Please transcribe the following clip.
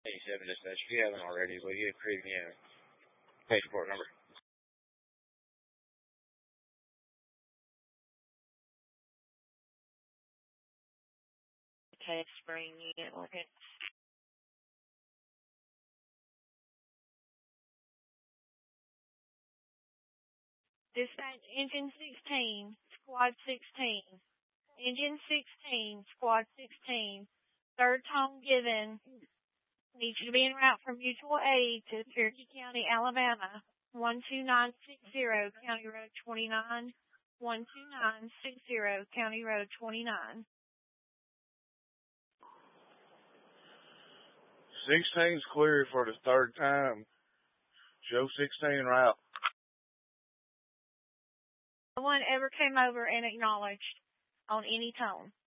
87 dispatch. If you haven't already, will you create me a page report number? Okay, Spring Unit. Okay. Dispatch Engine 16, Squad 16. Engine 16, Squad 16. Third tone given. Needs you to be en route from Mutual Aid to Cherokee County, Alabama. 12960 County Road 29. 12960 County Road 29. 16's clear for the third time. Show 16 route. No one ever came over and acknowledged on any tone.